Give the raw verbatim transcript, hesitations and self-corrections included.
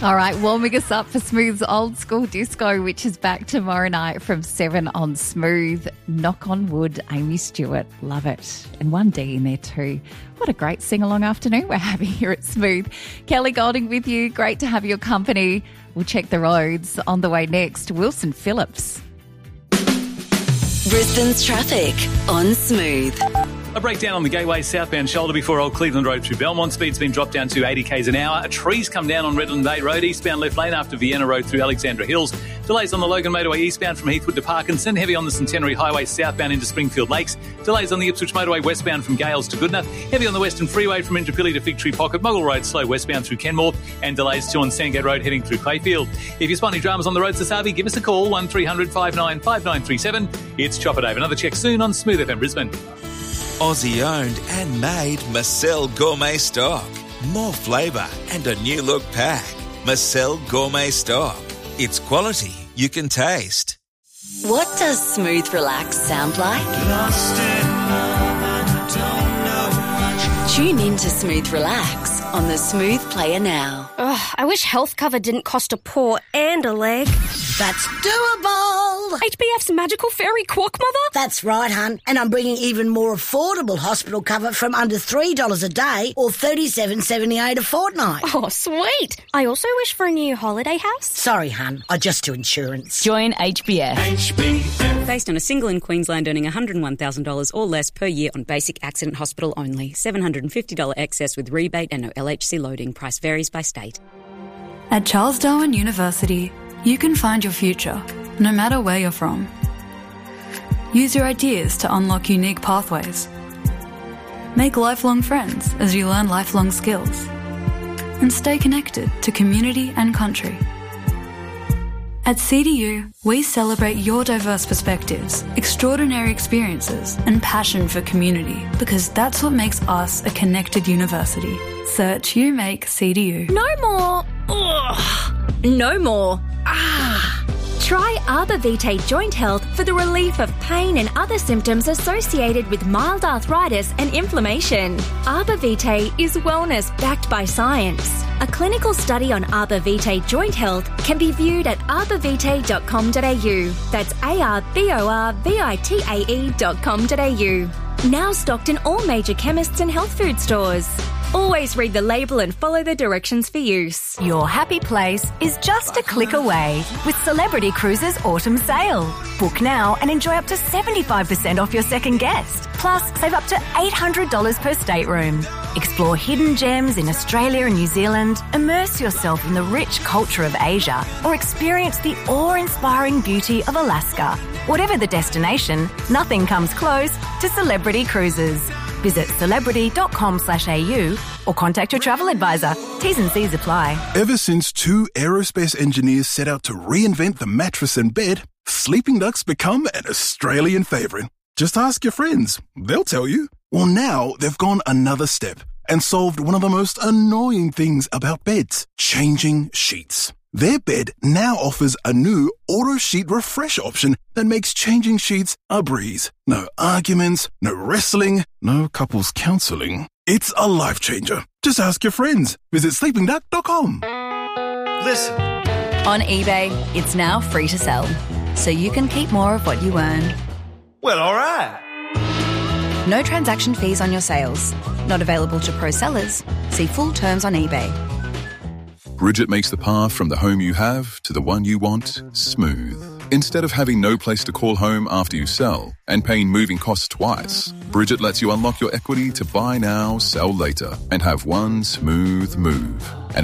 All right, warming us up for Smooth's Old School Disco, which is back tomorrow night from seven on Smooth. Knock on wood, Amy Stewart. Love it. And one D in there too. What a great sing-along afternoon we're having here at Smooth. Kelly Golding with you. Great to have your company. We'll check the roads. On the way next, Wilson Phillips. Brisbane's traffic on Smooth. A breakdown on the Gateway southbound shoulder before Old Cleveland Road through Belmont. Speed's been dropped down to eighty k's an hour. A tree's come down on Redland Bay Road, eastbound left lane after Vienna Road through Alexandra Hills. Delays on the Logan Motorway eastbound from Heathwood to Parkinson. Heavy on the Centenary Highway southbound into Springfield Lakes. Delays on the Ipswich Motorway westbound from Gales to Goodna. Heavy on the Western Freeway from Indooroopilly to Fig Tree Pocket. Mogul Road slow westbound through Kenmore. And delays too on Sandgate Road heading through Clayfield. If you spot any dramas on the road, Sasabi, give us a call, one three hundred five nine five nine three seven. It's Chopper Dave. Another check soon on Smooth F M Brisbane. Aussie owned and made Marcel Gourmet Stock. More flavour and a new look pack. Marcel Gourmet Stock. It's quality you can taste. What does Smooth Relax sound like? Lost in love and don't know much. Tune in to Smooth Relax on the Smooth Player now. Ugh, I wish health cover didn't cost a paw and a leg. That's doable. H B F's magical fairy quack mother? That's right, hun. And I'm bringing even more affordable hospital cover from under three dollars a day or thirty-seven dollars seventy-eight a fortnight. Oh, sweet. I also wish for a new holiday house. Sorry, hun. I just do insurance. Join H B F. H B F. Based on a single in Queensland earning one hundred one thousand dollars or less per year on basic accident hospital only. seven hundred fifty dollars excess with rebate and no L H C loading. Price varies by state. At Charles Darwin University, you can find your future, no matter where you're from. Use your ideas to unlock unique pathways. Make lifelong friends as you learn lifelong skills. And stay connected to community and country. At C D U, we celebrate your diverse perspectives, extraordinary experiences, and passion for community, because that's what makes us a connected university. Search You Make C D U. No more. Ugh. No more. Ah. Try Arbor Vitae Joint Health for the relief of pain and other symptoms associated with mild arthritis and inflammation. Arbor Vitae is wellness backed by science. A clinical study on Arbor Vitae Joint Health can be viewed at arbor vitae dot com dot a u. That's A R B O R V I T A E dot com dot a u. Now stocked in all major chemists and health food stores. Always read the label and follow the directions for use. Your happy place is just a click away with Celebrity Cruises Autumn Sale. Book now and enjoy up to seventy-five percent off your second guest. Plus, save up to eight hundred dollars per stateroom. Explore hidden gems in Australia and New Zealand, immerse yourself in the rich culture of Asia, or experience the awe-inspiring beauty of Alaska. Whatever the destination, nothing comes close to Celebrity Cruises. Visit celebrity.com slash au or contact your travel advisor. T's and C's apply. Ever since two aerospace engineers set out to reinvent the mattress and bed, Sleeping Duck's become an Australian favourite. Just ask your friends. They'll tell you. Well, now they've gone another step and solved one of the most annoying things about beds, changing sheets. Their bed now offers a new auto sheet refresh option that makes changing sheets a breeze. No arguments, no wrestling, no couples counselling. It's a life changer. Just ask your friends. Visit sleeping duck dot com. Listen. On eBay, it's now free to sell, so you can keep more of what you earn. Well, all right. No transaction fees on your sales. Not available to pro sellers. See full terms on eBay. Bridget makes the path from the home you have to the one you want smooth. Instead of having no place to call home after you sell and paying moving costs twice, Bridget lets you unlock your equity to buy now, sell later, and have one smooth move. And